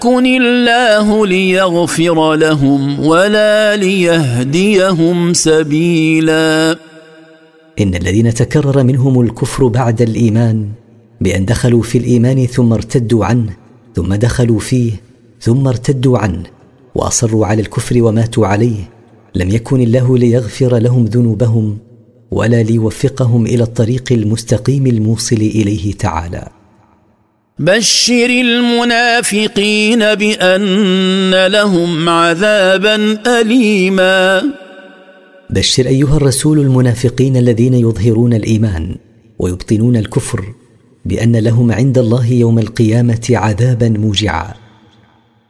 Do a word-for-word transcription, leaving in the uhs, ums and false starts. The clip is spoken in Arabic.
كن الله ليغفر لهم ولا ليهديهم سبيلا. إن الذين تكرر منهم الكفر بعد الإيمان بأن دخلوا في الإيمان ثم ارتدوا عنه ثم دخلوا فيه ثم ارتدوا عنه وأصروا على الكفر وماتوا عليه، لم يكن الله ليغفر لهم ذنوبهم ولا ليوفقهم إلى الطريق المستقيم الموصل إليه تعالى. بشر المنافقين بأن لهم عذابا أليما. بشر أيها الرسول المنافقين الذين يظهرون الإيمان ويبطنون الكفر بأن لهم عند الله يوم القيامة عذابا موجعا.